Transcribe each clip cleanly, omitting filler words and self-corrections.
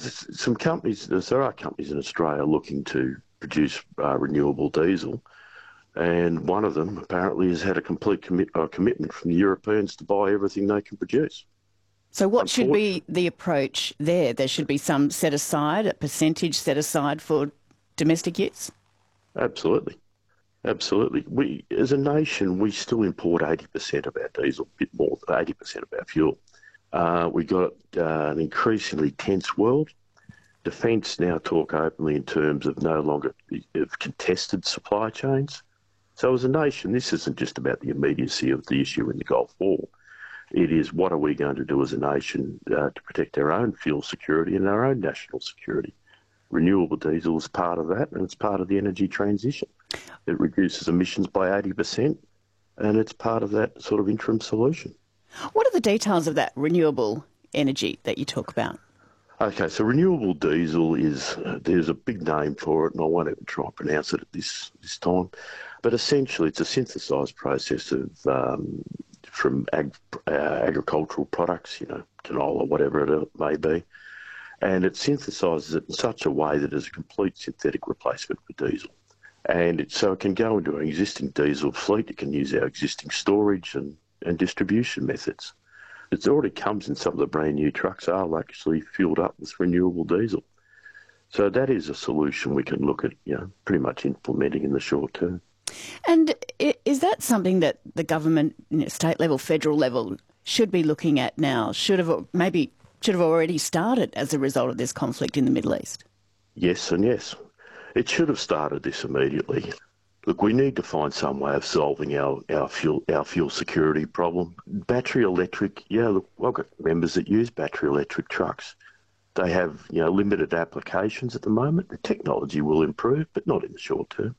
some companies, there are companies in Australia looking to produce renewable diesel, and one of them apparently has had a complete commitment from the Europeans to buy everything they can produce. So what should be the approach there? There should be some set aside, a percentage set aside for domestic use? Absolutely. Absolutely. We, as a nation, we still import 80% of our diesel, a bit more than 80% of our fuel. We've got an increasingly tense world. Defence now talk openly in terms of no longer of contested supply chains. So as a nation, this isn't just about the immediacy of the issue in the Gulf War. It is what are we going to do as a nation to protect our own fuel security and our own national security. Renewable diesel is part of that, and it's part of the energy transition. It reduces emissions by 80%, and it's part of that sort of interim solution. What are the details of that renewable energy that you talk about? Okay, so renewable diesel there's a big name for it, and I won't even try and pronounce it at this time. But essentially, it's a synthesised process of from agricultural products, canola, whatever it may be, and it synthesises it in such a way that it's a complete synthetic replacement for diesel. And so it can go into an existing diesel fleet. It can use our existing storage and distribution methods. It already comes in some of the brand new trucks are actually fueled up with renewable diesel. So that is a solution we can look at, pretty much implementing in the short term. And is that something that the government, state level, federal level, should be looking at now? Should have already started as a result of this conflict in the Middle East? Yes and yes. It should have started this immediately. Look, we need to find some way of solving our fuel security problem. Battery electric, look, I've got members that use battery electric trucks. They have, limited applications at the moment. The technology will improve, but not in the short term.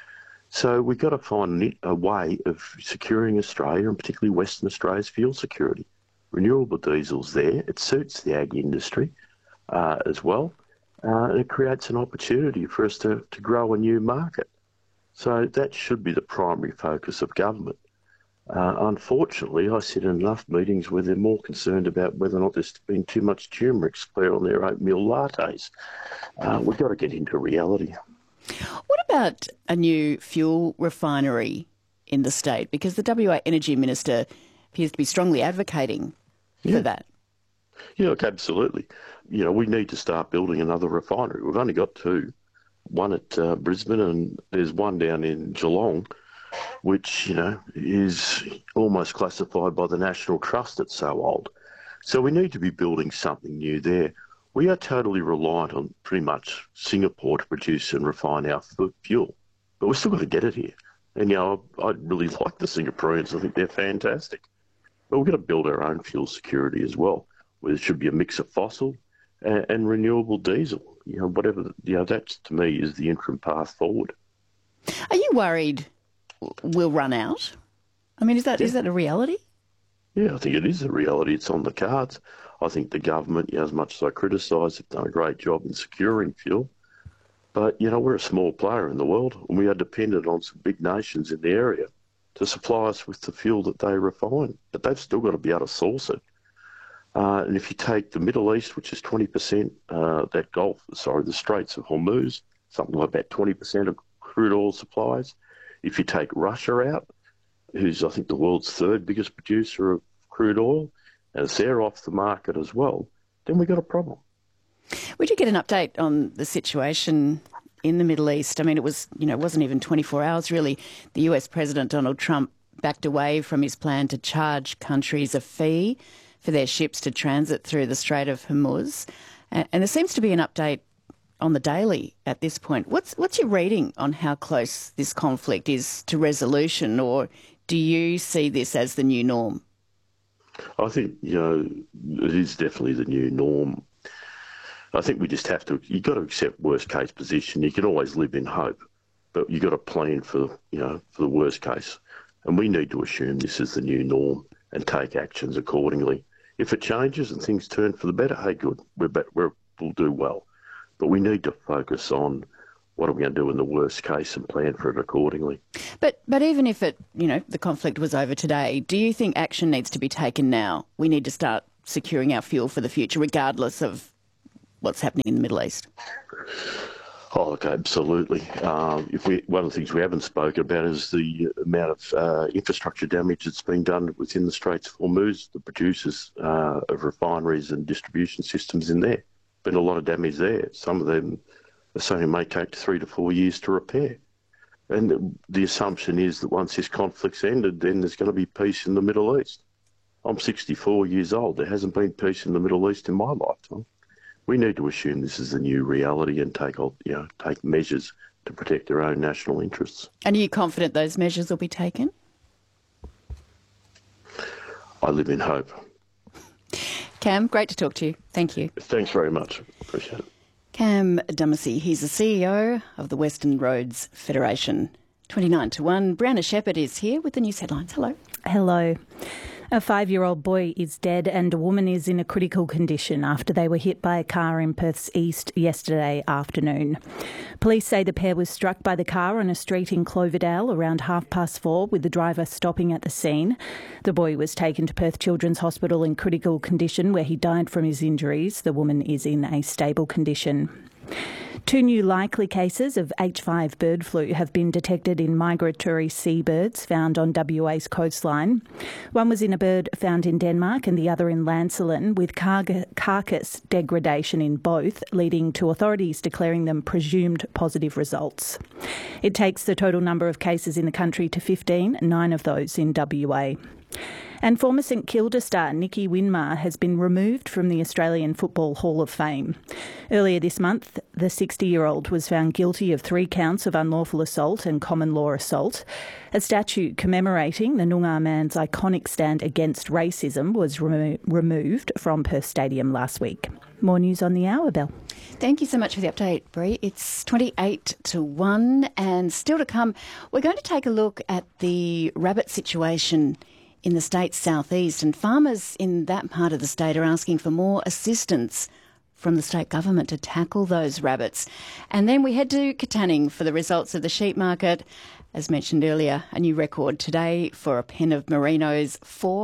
So we've got to find a way of securing Australia, and particularly Western Australia's fuel security. Renewable diesel's there. It suits the ag industry as well. And it creates an opportunity for us to grow a new market. So that should be the primary focus of government. Unfortunately, I sit in enough meetings where they're more concerned about whether or not there's been too much turmeric spread on their oatmeal lattes. We've got to get into reality. What about a new fuel refinery in the state? Because the WA Energy Minister appears to be strongly advocating for that. Yeah, look, absolutely. We need to start building another refinery. We've only got two, one at Brisbane and there's one down in Geelong, which, is almost classified by the National Trust it's so old. So we need to be building something new there. We are totally reliant on pretty much Singapore to produce and refine our fuel, but we've still got to get it here. And, I really like the Singaporeans. I think they're fantastic. But we've got to build our own fuel security as well, where there should be a mix of fossil and renewable diesel. Whatever, that to me is the interim path forward. Are you worried we'll run out? I mean, is that a reality? Yeah, I think it is a reality. It's on the cards. I think the government, as much as I criticise, have done a great job in securing fuel. But, we're a small player in the world and we are dependent on some big nations in the area to supply us with the fuel that they refine. But they've still got to be able to source it. And if you take the Middle East, which is 20%, the Straits of Hormuz, something like about 20% of crude oil supplies. If you take Russia out, who's, I think, the world's third biggest producer of crude oil, and if they're off the market as well, then we've got a problem. Would you get an update on the situation in the Middle East? I mean, it wasn't even 24 hours, really. The US President Donald Trump backed away from his plan to charge countries a fee for their ships to transit through the Strait of Hormuz. And there seems to be an update on the daily at this point. What's your reading on how close this conflict is to resolution, or do you see this as the new norm? I think, it is definitely the new norm. I think we just have to, you've got to accept worst case position. You can always live in hope, but you've got to plan for the worst case. And we need to assume this is the new norm and take actions accordingly. If it changes and things turn for the better, hey, good, we'll do well. But we need to focus on what are we going to do in the worst case and plan for it accordingly. But even if the conflict was over today, do you think action needs to be taken now? We need to start securing our fuel for the future, regardless of what's happening in the Middle East? Oh, look, absolutely. One of the things we haven't spoken about is the amount of infrastructure damage that's been done within the Straits of Hormuz, the producers of refineries and distribution systems in there. Been a lot of damage there. Some of them are saying it may take 3 to 4 years to repair. And the assumption is that once this conflict's ended, then there's going to be peace in the Middle East. I'm 64 years old. There hasn't been peace in the Middle East in my lifetime. We need to assume this is the new reality and take measures to protect their own national interests. And are you confident those measures will be taken? I live in hope. Cam, great to talk to you. Thank you. Thanks very much. Appreciate it. Cam Dumacy, he's the CEO of the Western Roads Federation. 29 to 1. Brianna Shepherd is here with the news headlines. Hello. Hello. A 5-year-old boy is dead and a woman is in a critical condition after they were hit by a car in Perth's east yesterday afternoon. Police say the pair was struck by the car on a street in Cloverdale around 4:30, with the driver stopping at the scene. The boy was taken to Perth Children's Hospital in critical condition, where he died from his injuries. The woman is in a stable condition. 2 new likely cases of H5 bird flu have been detected in migratory seabirds found on WA's coastline. One was in a bird found in Denmark and the other in Lancelin, with carcass degradation in both, leading to authorities declaring them presumed positive results. It takes the total number of cases in the country to 15, 9 of those in WA. And former St Kilda star Nicky Winmar has been removed from the Australian Football Hall of Fame. Earlier this month, the 60-year-old was found guilty of 3 counts of unlawful assault and common law assault. A statue commemorating the Noongar man's iconic stand against racism was removed from Perth Stadium last week. More news on the hour, Belle. Thank you so much for the update, Brie. It's 28 to 1, and still to come, we're going to take a look at the rabbit situation in the state's southeast, and farmers in that part of the state are asking for more assistance from the state government to tackle those rabbits. And then we head to Katanning for the results of the sheep market. As mentioned earlier, a new record today for a pen of merinos,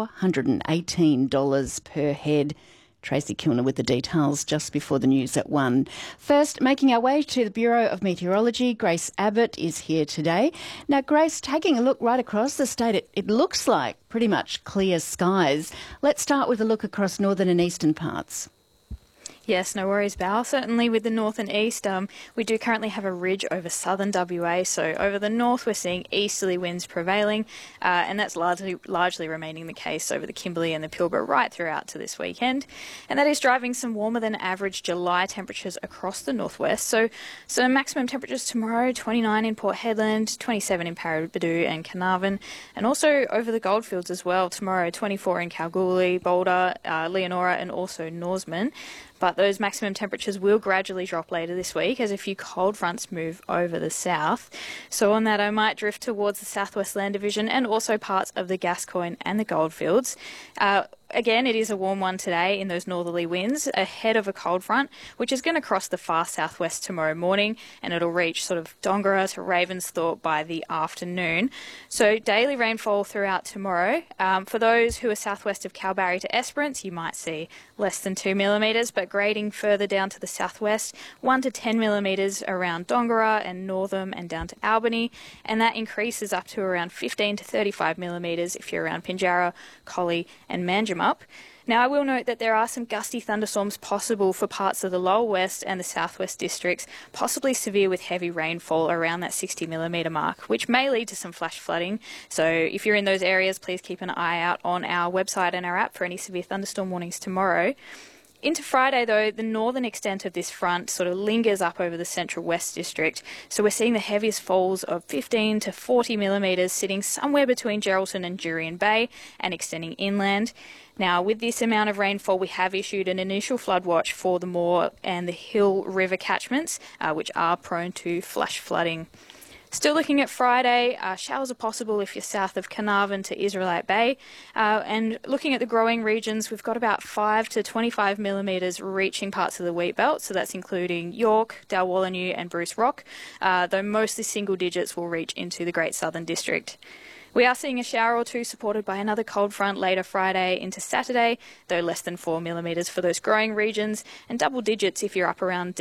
$418 per head. Tracy Kilner with the details just before the news at 1. First, making our way to the Bureau of Meteorology, Grace Abbott is here today. Now, Grace, taking a look right across the state, it looks like pretty much clear skies. Let's start with a look across northern and eastern parts. Yes, no worries, Bal. Certainly with the north and east, we do currently have a ridge over southern WA. So over the north, we're seeing easterly winds prevailing, and that's largely remaining the case over the Kimberley and the Pilbara right throughout to this weekend. And that is driving some warmer than average July temperatures across the northwest. So maximum temperatures tomorrow, 29 in Port Hedland, 27 in Paraburdoo and Carnarvon, and also over the goldfields as well. Tomorrow, 24 in Kalgoorlie, Boulder, Leonora, and also Norseman. But those maximum temperatures will gradually drop later this week as a few cold fronts move over the south. So on that, I might drift towards the Southwest Land Division and also parts of the Gascoyne and the Goldfields. Again, it is a warm one today in those northerly winds ahead of a cold front, which is going to cross the far southwest tomorrow morning, and it'll reach sort of Dongara to Ravensthorpe by the afternoon. So daily rainfall throughout tomorrow. For those who are southwest of Kalbarri to Esperance, you might see less than 2 millimetres, but grading further down to the southwest, 1 to 10 millimetres around Dongara and Northam and down to Albany, and that increases up to around 15 to 35 millimetres if you're around Pinjarra, Collie and Manjimup. Now, I will note that there are some gusty thunderstorms possible for parts of the lower west and the southwest districts, possibly severe with heavy rainfall around that 60 millimetre mark, which may lead to some flash flooding. So if you're in those areas, please keep an eye out on our website and our app for any severe thunderstorm warnings tomorrow. Into Friday, though, the northern extent of this front sort of lingers up over the central west district. So we're seeing the heaviest falls of 15 to 40 millimetres sitting somewhere between Geraldton and Jurien Bay and extending inland. Now, with this amount of rainfall, we have issued an initial flood watch for the Moore and the Hill River catchments, which are prone to flash flooding. Still looking at Friday, showers are possible if you're south of Carnarvon to Israelite Bay. And looking at the growing regions, we've got about 5 to 25 millimetres reaching parts of the wheat belt. So that's including York, Dalwallinu and Bruce Rock, though mostly single digits will reach into the Great Southern District. We are seeing a shower or two supported by another cold front later Friday into Saturday, though less than 4 millimetres for those growing regions and double digits if you're up around